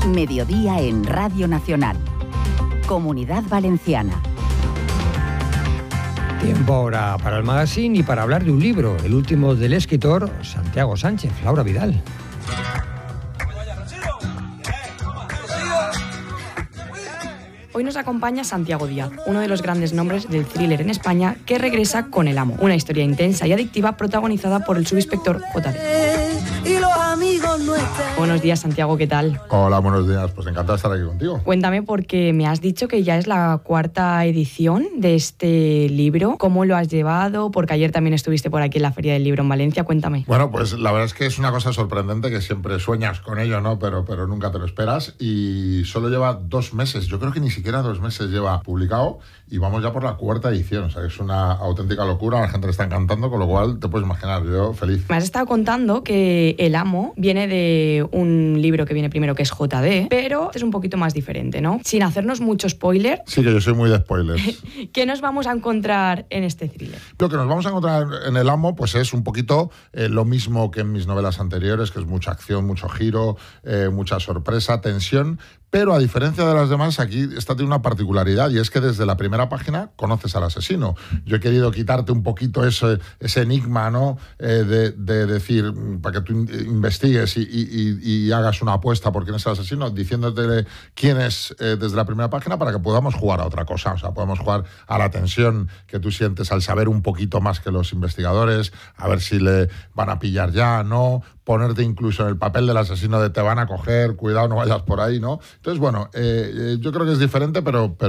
Mediodía en Radio Nacional. Comunidad Valenciana. Tiempo ahora para el magazine y para hablar de un libro, el último del escritor Santiago Sánchez. Laura Vidal. Hoy nos acompaña Santiago Díaz, uno de los grandes nombres del thriller en España, que regresa con El amo, una historia intensa y adictiva protagonizada por el subinspector J.D. Buenos días, Santiago, ¿qué tal? Hola, buenos días, pues encantado de estar aquí contigo. Cuéntame, porque me has dicho que ya es la 4ª edición de este libro. ¿Cómo lo has llevado? Porque ayer también estuviste por aquí en la Feria del Libro en Valencia, cuéntame. Bueno, pues la verdad es que es una cosa sorprendente que siempre sueñas con ello, ¿no? Pero nunca te lo esperas, y solo lleva 2 meses, yo creo que ni siquiera 2 meses lleva publicado, y vamos ya por la 4ª edición, o sea, es una auténtica locura, a la gente le está encantando, con lo cual te puedes imaginar, yo feliz. Me has estado contando que El amo viene de un libro que viene primero, que es J.D., pero es un poquito más diferente, ¿no? Sin hacernos mucho spoiler. Sí, que yo soy muy de spoilers. ¿Qué nos vamos a encontrar en este thriller? Lo que nos vamos a encontrar en El amo, pues es un poquito lo mismo que en mis novelas anteriores, que es mucha acción, mucho giro, mucha sorpresa, tensión. Pero a diferencia de las demás, aquí esta tiene una particularidad, y es que desde la primera página conoces al asesino. Yo he querido quitarte un poquito ese enigma, ¿no? De decir, para que tú investigues y hagas una apuesta por quién es el asesino, diciéndote quién es desde la primera página, para que podamos jugar a otra cosa. O sea, podemos jugar a la tensión que tú sientes al saber un poquito más que los investigadores, a ver si le van a pillar ya, ¿no? Ponerte incluso en el papel del asesino, de te van a coger, cuidado, no vayas por ahí, ¿no? Entonces, bueno, yo creo que es diferente, pero